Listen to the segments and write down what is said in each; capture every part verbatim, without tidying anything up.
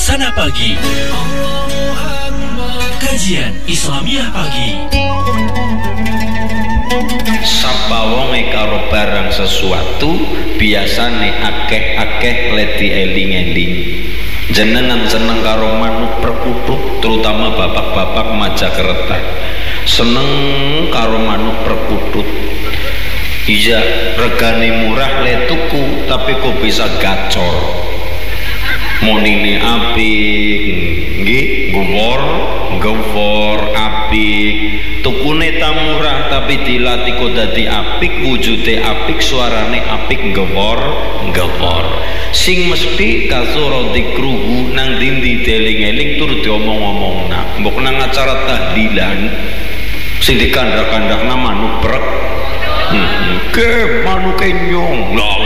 Suasana Pagi, kajian Islamiah pagi. Sapa wonge karo barang sesuatu biasane akeh-akeh leti eling-eling. Jenengan seneng karo manuk perkutut, terutama bapak-bapak Majakerta. Seneng karo manuk perkutut. Iya, regane murah le tuku, tapi kok bisa gacor. Monine apik, nggih, gowor, gowor apik. Tukune ta murah tapi dilatih kok dadi apik, wujude apik, suarane apik, gowor, gowor. Sing mesti kasura dikruhu nang dindi deling-eling tur diomong-omongna. Mbok nang acara tahlilan sing dikandhak-kandhakna manuk brek. Hmm, ke manuke nyong. Lah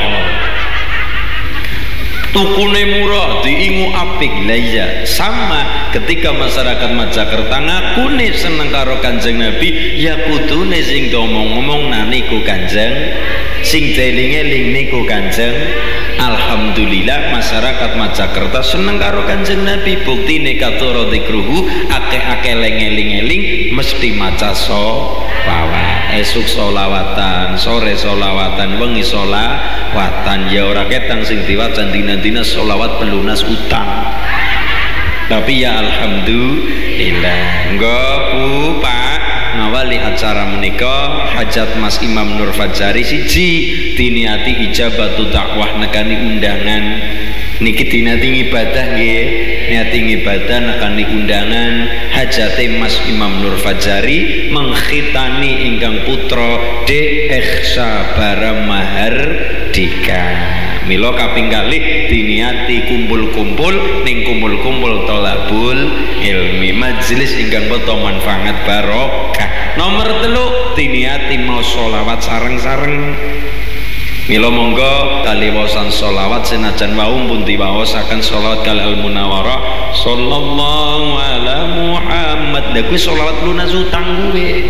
tukune murah diingu apik. Lah iya, sama ketika masyarakat Majakerta ngakune seneng karo Kanjeng Nabi, ya kudune sing diomong-omong niku Kanjeng, sing deling-eling niku Kanjeng. Alhamdulillah masyarakat Majakerta seneng karo Kanjeng Nabi. Buktine katoro dikruhu akeh-akeh lengeling-eling mesti maca sholawat. Esuk sholawatan, sore sholawatan, wengi sholawatan. Ya ora ketang sing diwacan dina-dina sholawat pelunas utang. Tapi ya alhamdulillah. Nggo Bu Pak ngawali acara menika hajat Mas Imam Nur Fajari siji diniati ijabatu dakwah nekani undangan. Niki dinati ibadah nggih, niati ibadah nekani undangan hajate Mas Imam Nur Fajari menghitani ingkang putra D Eksa Baramahar Dika. Milo kaping kalih diniati kumpul-kumpul ning kumpul-kumpul tolabul ilmi majelis ingkang beto manfaat barokah. Nomor telu diniati mau sholawat sareng-sareng. Milo monggo kaliwasan sholawat senajan wau pun diwaosaken sholawat kal al munawwarah sallallahu ala Muhammad. Lha kuwi sholawat lunas utang kuwi.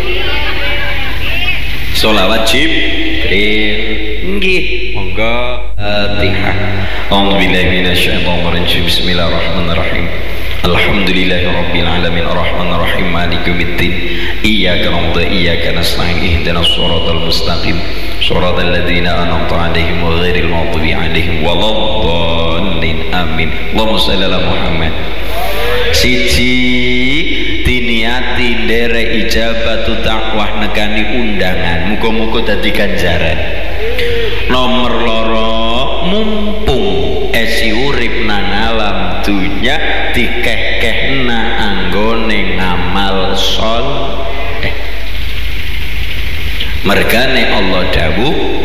Sholawat Jibril. Nggih, monggo Fatihah. A'udzubillahi minasyaitonir rajim. Bismillahirrahmanirrahim. Alhamdulillahirabbil alamin arrahmanir rahim maliki yaumiddin. Iyyaka na'budu wa iyyaka nasta'in ihdinas shiratal mustaqim shiratal ladzina an'amta 'alaihim ghairil maghdubi 'alaihim waladdallin. Amin. Allahumma shalli ala Muhammad. Siji diniati ndere ijabatu dakwah nekani undangan. Muga-muga dadi ganjaran. Nomor loro mumpung esi urip nang alam dunya dikeh-kehna anggone ngamal sol eh. Mergane Allah dawuh